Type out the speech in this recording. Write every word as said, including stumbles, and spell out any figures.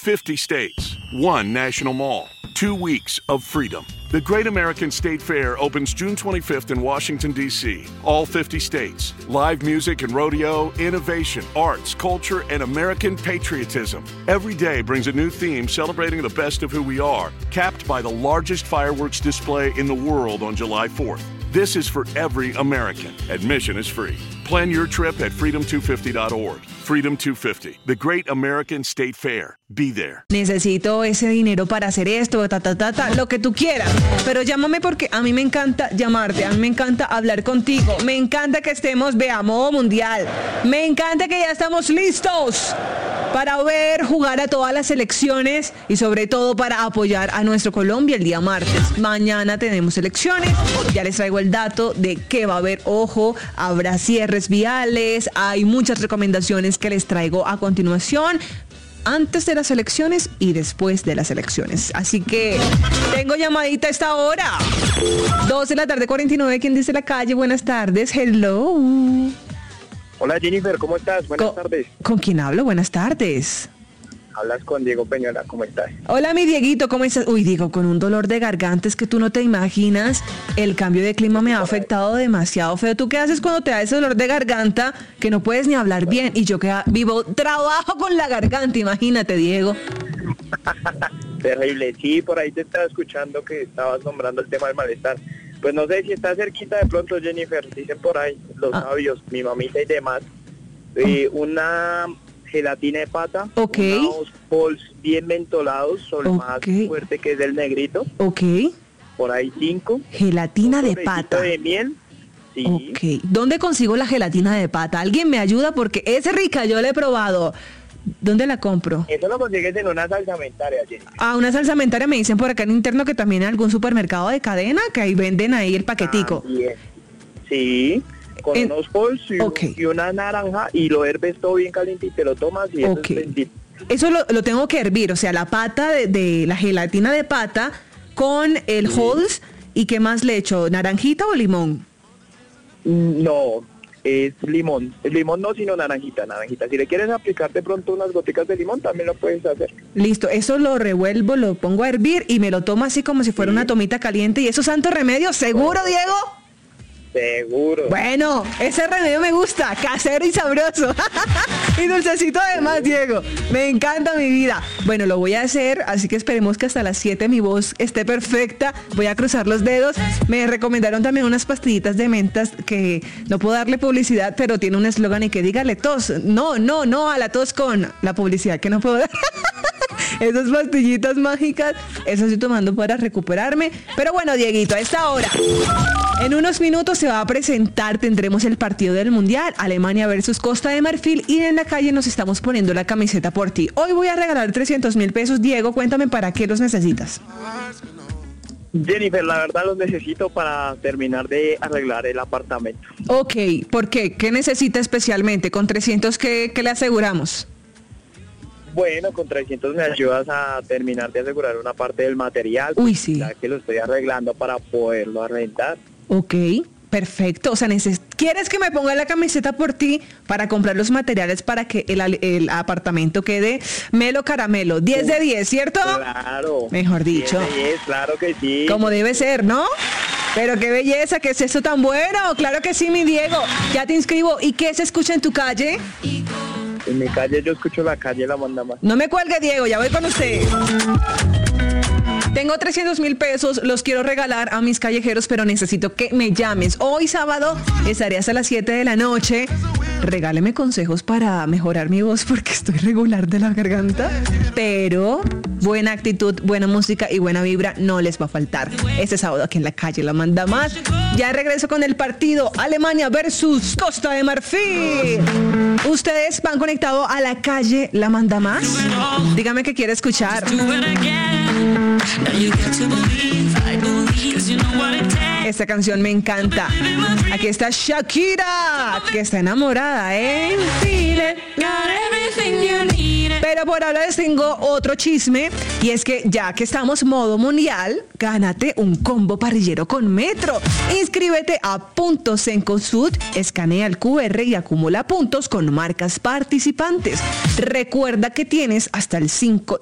fifty states, one national mall, two weeks of freedom. The Great American State Fair opens June twenty-fifth in Washington, D C All fifty states. Live music and rodeo, innovation, arts, culture, and American patriotism. Every day brings a new theme celebrating the best of who we are, capped by the largest fireworks display in the world on July fourth. This is for every American. Admission is free. Plan your trip at freedom two fifty dot org. Freedom two fifty, the Great American State Fair. Be there. Necesito ese dinero para hacer esto, ta, ta, ta, ta, lo que tú quieras. Pero llámame porque a mí me encanta llamarte, a mí me encanta hablar contigo, me encanta que estemos, veamos, mundial. Me encanta que ya estamos listos para ver jugar a todas las selecciones y sobre todo para apoyar a nuestro Colombia el día martes. Mañana tenemos elecciones, ya les traigo el dato de que va a haber, ojo, habrá cierres viales, hay muchas recomendaciones que les traigo a continuación, antes de las elecciones y después de las elecciones. Así que tengo llamadita a esta hora. dos de la tarde, cuarenta y nueve. ¿Quién dice la calle? Buenas tardes. Hello. Hola Jennifer, ¿cómo estás? Buenas ¿Con, tardes. ¿Con quién hablo? Buenas tardes. Hablas con Diego Peñola, ¿cómo estás? Hola mi Dieguito, ¿cómo estás? Uy, Diego, con un dolor de garganta es que tú no te imaginas. El cambio de clima me ha afectado demasiado feo. ¿Tú qué haces cuando te da ese dolor de garganta que no puedes ni hablar bien? Y yo que vivo, trabajo con la garganta, imagínate, Diego. Terrible, sí, por ahí te estaba escuchando que estabas nombrando el tema del malestar. Pues no sé si está cerquita de pronto, Jennifer, dicen por ahí los ah. sabios, mi mamita y demás, eh, una gelatina de pata, okay. unos pols bien mentolados, sobre okay. más fuerte que es del negrito, ok, por ahí cinco, gelatina de pata, de miel, sí. Ok, ¿dónde consigo la gelatina de pata? ¿Alguien me ayuda? Porque es rica, yo la he probado. ¿Dónde la compro? Eso lo consigues en una salsamentaria, Jenny. Ah, una salsamentaria, me dicen por acá en interno que también hay algún supermercado de cadena que ahí venden ahí el paquetico. También. Sí, con en... unos pols y, okay. y una naranja y lo herves todo bien caliente y te lo tomas y okay. eso es bendito. Eso lo, lo tengo que hervir, o sea, la pata de, de la gelatina de pata con el sí. Halls y ¿qué más le echo? ¿Naranjita o limón? No, es limón. El limón no, sino naranjita, naranjita. Si le quieres aplicar de pronto unas goticas de limón, también lo puedes hacer. Listo, eso lo revuelvo, lo pongo a hervir y me lo tomo así como si fuera sí. una tomita caliente. ¿Y eso es santo remedio? ¿Seguro, bueno. Diego? Seguro. Bueno, ese remedio me gusta, casero y sabroso. Y dulcecito además, Diego. Me encanta mi vida. Bueno, lo voy a hacer, así que esperemos que hasta las siete mi voz esté perfecta. Voy a cruzar los dedos. Me recomendaron también unas pastillitas de mentas que no puedo darle publicidad, pero tiene un eslogan y que dígale tos. No, no, no a la tos con la publicidad que no puedo dar. Esas pastillitas mágicas, esas estoy tomando para recuperarme. Pero bueno, Dieguito, a esta hora, en unos minutos se va a presentar, tendremos el partido del Mundial, Alemania versus Costa de Marfil, y en la calle nos estamos poniendo la camiseta por ti. Hoy voy a regalar trescientos mil pesos. Diego, cuéntame para qué los necesitas. Jennifer, la verdad los necesito para terminar de arreglar el apartamento. Ok, ¿por qué? ¿Qué necesita especialmente? ¿Con trescientos qué, qué le aseguramos? Bueno, con trescientos me ayudas a terminar de asegurar una parte del material. Uy, sí. Ya que lo estoy arreglando para poderlo arrendar. Ok, perfecto. O sea, neces- ¿quieres que me ponga la camiseta por ti para comprar los materiales para que el, el apartamento quede melo caramelo? diez de diez, ¿cierto? Claro. Mejor dicho. diez de diez, claro que sí. Como debe ser, ¿no? Pero qué belleza, ¿qué es eso tan bueno? Claro que sí, mi Diego. Ya te inscribo. ¿Y qué se escucha en tu calle? En mi calle yo escucho la calle La Manda Más. No me cuelgue, Diego, ya voy con usted. Tengo trescientos mil pesos, los quiero regalar a mis callejeros, pero necesito que me llames. Hoy sábado estaré hasta las siete de la noche. Regáleme consejos para mejorar mi voz porque estoy regular de la garganta. Pero buena actitud, buena música y buena vibra no les va a faltar. Este sábado aquí en la calle La Manda Más. Ya regreso con el partido Alemania versus Costa de Marfil. ¿Ustedes van conectados a la calle La Manda Más? Dígame qué quiere escuchar. Esta canción me encanta. Aquí está Shakira, que está enamorada, ¿eh? Pero por ahora les tengo otro chisme, y es que ya que estamos modo mundial, gánate un combo parrillero con Metro. Inscríbete a Puntos Cencosud, escanea el cu erre y acumula puntos con marcas participantes. Recuerda que tienes hasta el cinco